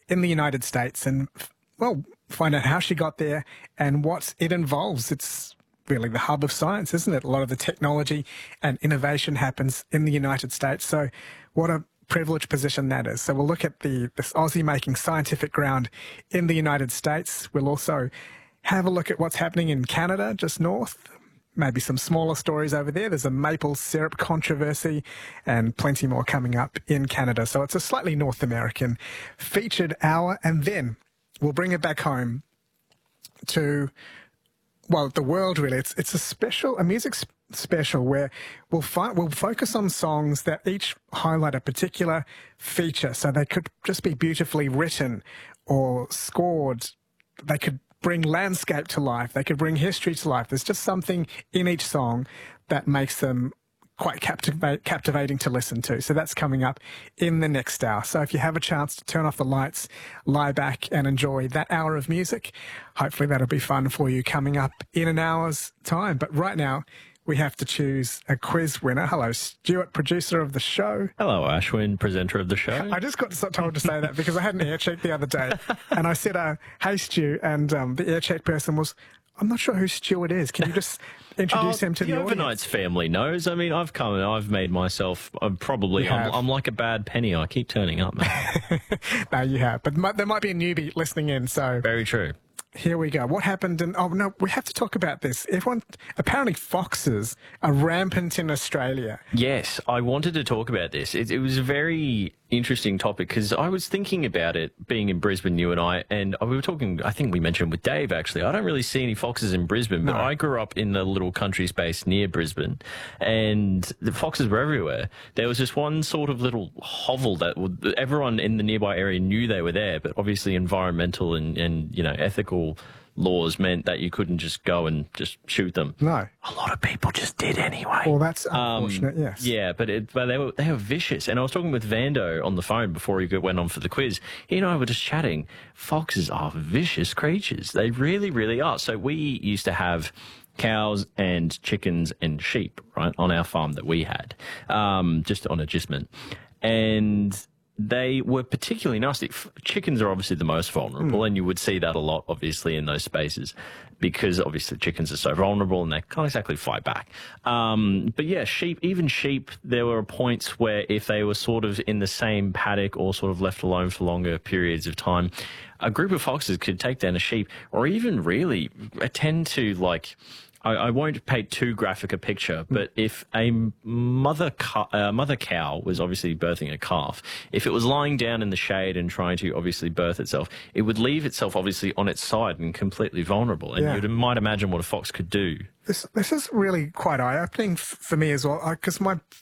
in the United States and, well, find out how she got there and what it involves. It's really the hub of science, isn't it? A lot of the technology and innovation happens in the United States. So what a privileged position that is. So we'll look at this Aussie making scientific ground in the United States. We'll also have a look at what's happening in Canada, just north. Maybe some smaller stories over there. There's a maple syrup controversy and plenty more coming up in Canada. So it's a slightly North American featured hour. And then we'll bring it back home to, well, the world really. It's a music special where we'll focus on songs that each highlight a particular feature. So they could just be beautifully written or scored. They could bring landscape to life. They could bring history to life. There's just something in each song that makes them quite captivating to listen to. So that's coming up in the next hour. So if you have a chance to turn off the lights, lie back and enjoy that hour of music, hopefully that'll be fun for you coming up in an hour's time. But right now, we have to choose a quiz winner. Hello, Stuart, producer of the show. Hello, Ashwin, presenter of the show. I just got told to say that because I had an air check the other day and I said, hey, Stu, and the air check person was, I'm not sure who Stuart is. Can you just introduce him to the audience? The Overnight's family knows. I mean, I've come and I've made myself, I'm like a bad penny. I keep turning up, man. No, you have. But there might be a newbie listening in, so. Very true. Here we go. What happened? Oh, no, we have to talk about this. Apparently foxes are rampant in Australia. Yes, I wanted to talk about this. It was a very interesting topic because I was thinking about it being in Brisbane, you and we were talking, I think we mentioned with Dave actually, I don't really see any foxes in Brisbane, but I grew up in the little country space near Brisbane and the foxes were everywhere. There was just one sort of little hovel that everyone in the nearby area knew they were there, but obviously environmental and ethical laws meant that you couldn't just go and just shoot them. No. A lot of people just did anyway. Well, that's unfortunate, yes. Yeah, but they were vicious. And I was talking with Vando on the phone before he went on for the quiz. He and I were just chatting. Foxes are vicious creatures. They really, really are. So we used to have cows and chickens and sheep, right, on our farm that we had, just on agistment. And they were particularly nasty. Chickens are obviously the most vulnerable, and you would see that a lot, obviously, in those because obviously chickens are so vulnerable and they can't exactly fight back. But yeah, sheep, there were points where if they were sort of in the same paddock or sort of left alone for longer periods of time, a group of foxes could take down a sheep or even really attend to, like, I won't paint too graphic a picture, but if a mother cow was obviously birthing a calf, if it was lying down in the shade and trying to obviously birth itself, it would leave itself obviously on its side and completely vulnerable. And you might imagine what a fox could do. This is really quite eye-opening for me as well, because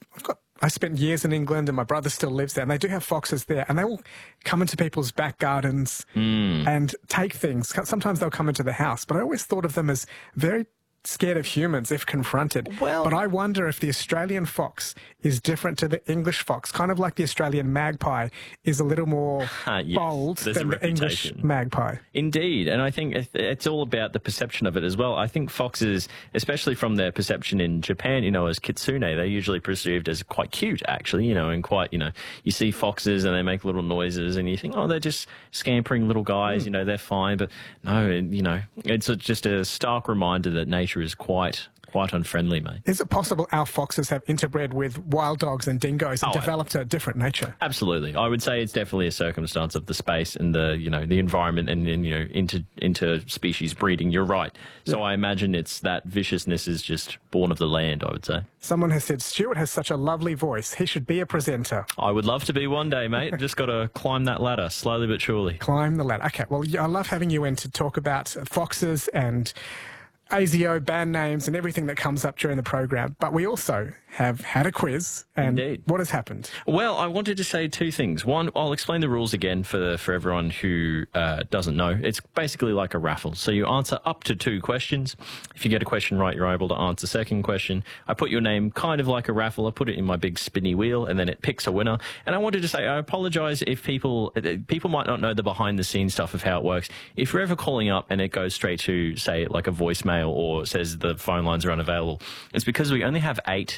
I spent years in England and my brother still lives there and they do have foxes there and they will come into people's back gardens and take things. Sometimes they'll come into the house, but I always thought of them as very scared of humans if confronted. But I wonder if the Australian fox is different to the English fox, kind of like the Australian magpie is a little more bold than the English magpie. Indeed, and I think it's all about the perception of it as well. I think foxes, especially from their perception in Japan, as kitsune, they're usually perceived as quite cute, actually, and quite, you see foxes and they make little noises and you think, oh, they're just scampering little guys, they're fine. But no, it's just a stark reminder that nature is quite unfriendly, mate. Is it possible our foxes have interbred with wild dogs and dingoes and developed a different nature? Absolutely. I would say it's definitely a circumstance of the space and the environment and interspecies breeding. You're right. So I imagine it's that viciousness is just born of the land, I would say. Someone has said, Stuart has such a lovely voice. He should be a presenter. I would love to be one day, mate. Just got to climb that ladder, slowly but surely. Climb the ladder. Okay, well, I love having you in to talk about foxes and ASIO, band names and everything that comes up during the program. But we also have had a quiz. And Indeed. What has happened? Well, I wanted to say two things. One, I'll explain the rules again for everyone who doesn't know. It's basically like a raffle. So you answer up to 2 questions. If you get a question right, you're able to answer second question. I put your name kind of like a raffle. I put it in my big spinny wheel and then it picks a winner. And I wanted to say, I apologize if people might not know the behind the scenes stuff of how it works. If you're ever calling up and it goes straight to, say, like a voicemail or says the phone lines are unavailable, it's because we only have 8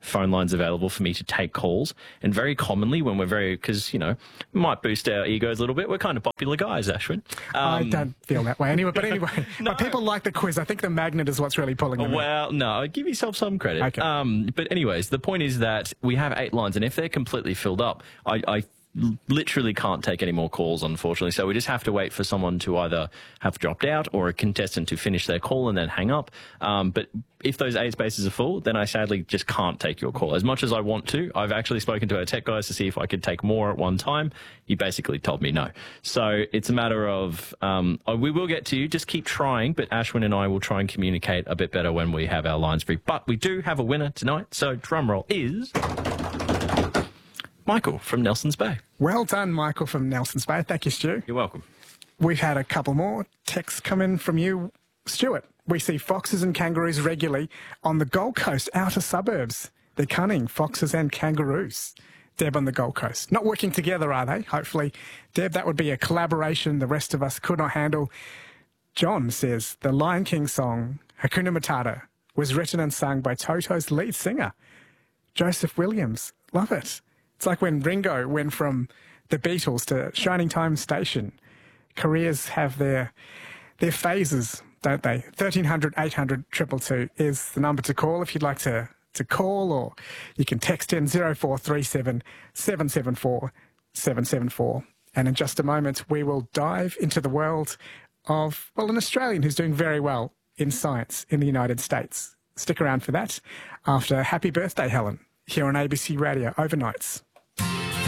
phone lines available for me to take calls. And very commonly when we're because, might boost our egos a little bit. We're kind of popular guys, Ashwin. I don't feel that way anyway. But anyway, No. But people like the quiz. I think the magnet is what's really pulling them in. Well, no, give yourself some credit. Okay. But anyways, the point is that we have 8 lines, and if they're completely filled up, I literally can't take any more calls, unfortunately. So we just have to wait for someone to either have dropped out or a contestant to finish their call and then hang up. But if those 8 spaces are full, then I sadly just can't take your call. As much as I want to, I've actually spoken to our tech guys to see if I could take more at one time. You basically told me no. So it's a matter of, we will get to you. Just keep trying, but Ashwin and I will try and communicate a bit better when we have our lines free. But we do have a winner tonight. So drum roll is Michael from Nelson's Bay. Well done, Michael from Nelson's Bay. Thank you, Stu. You're welcome. We've had a couple more texts come in from you, Stuart. We see foxes and kangaroos regularly on the Gold Coast outer suburbs. They're cunning, foxes and kangaroos. Deb on the Gold Coast. Not working together, are they? Hopefully. Deb, that would be a collaboration the rest of us could not handle. John says, the Lion King song, Hakuna Matata, was written and sung by Toto's lead singer, Joseph Williams. Love it. It's like when Ringo went from the Beatles to Shining Time Station. Careers have their phases, don't they? 1300 800 222 is the number to call if you'd like to call, or you can text in 0437 774 774. And in just a moment, we will dive into the world of, an Australian who's doing very well in science in the United States. Stick around for that after Happy Birthday, Helen, here on ABC Radio Overnights.